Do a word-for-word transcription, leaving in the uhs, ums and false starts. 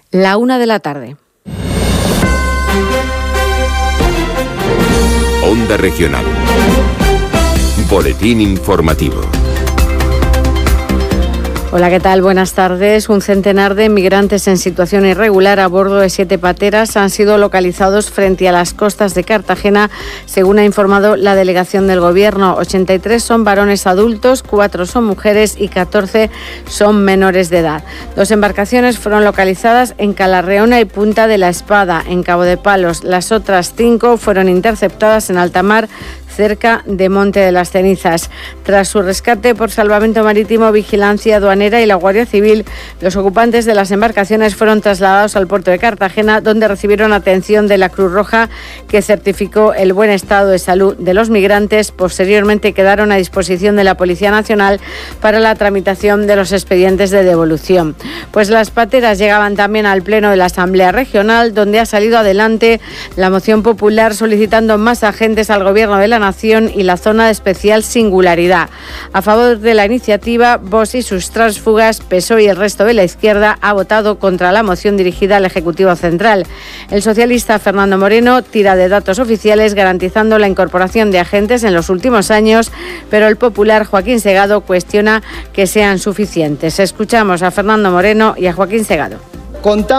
La una de la tarde. Onda Regional. Boletín informativo. Hola, ¿qué tal? Buenas tardes. Un centenar de migrantes en situación irregular a bordo de siete pateras han sido localizados frente a las costas de Cartagena, según ha informado la delegación del Gobierno. ochenta y tres son varones adultos, cuatro son mujeres y catorce son menores de edad. Dos embarcaciones fueron localizadas en Calarreona y Punta de la Espada, en Cabo de Palos. Las otras cinco fueron interceptadas en alta mar, cerca de Monte de las Cenizas. Tras su rescate por salvamento marítimo, vigilancia aduanera y la Guardia Civil, los ocupantes de las embarcaciones fueron trasladados al puerto de Cartagena, donde recibieron atención de la Cruz Roja, que certificó el buen estado de salud de los migrantes. Posteriormente quedaron a disposición de la Policía Nacional para la tramitación de los expedientes de devolución. Pues las pateras llegaban también al Pleno de la Asamblea Regional, donde ha salido adelante la moción popular solicitando más agentes al Gobierno de la Nación y la zona de especial singularidad. A favor de la iniciativa, Vox y sus tránsfugas, P S O E y el resto de la izquierda ha votado contra la moción dirigida al Ejecutivo Central. El socialista Fernando Moreno tira de datos oficiales garantizando la incorporación de agentes en los últimos años, pero el popular Joaquín Segado cuestiona que sean suficientes. Escuchamos a Fernando Moreno y a Joaquín Segado. Contamos